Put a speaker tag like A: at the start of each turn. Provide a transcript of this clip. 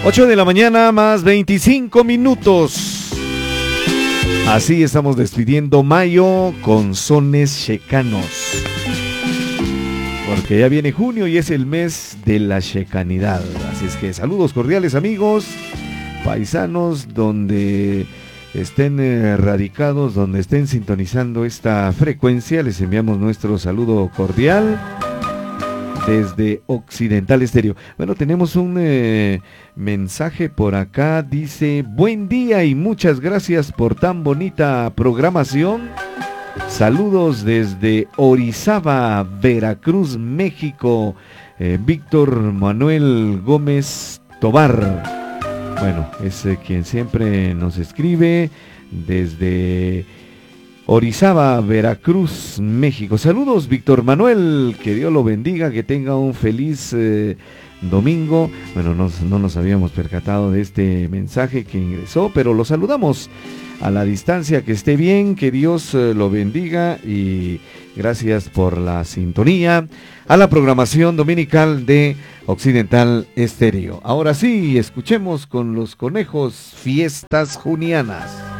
A: 8 de la mañana más 25 minutos. Así estamos despidiendo mayo con sones checanos. Porque ya viene junio y es el mes de la checanidad. Así es que saludos cordiales, amigos, paisanos, donde estén radicados, donde estén sintonizando esta frecuencia. Les enviamos nuestro saludo cordial desde Occidental Estéreo. Bueno, tenemos un mensaje por acá. Dice: buen día y muchas gracias por tan bonita programación. Saludos desde Orizaba, Veracruz, México. Víctor Manuel Gómez Tobar. Bueno, es quien siempre nos escribe desde Orizaba, Veracruz, México. Saludos, Víctor Manuel, que Dios lo bendiga, que tenga un feliz domingo. Bueno, no nos habíamos percatado de este mensaje que ingresó, pero lo saludamos a la distancia. Que esté bien, que Dios lo bendiga y gracias por la sintonía a la programación dominical de Occidental Estéreo. Ahora sí, escuchemos con los conejos Fiestas Junianas.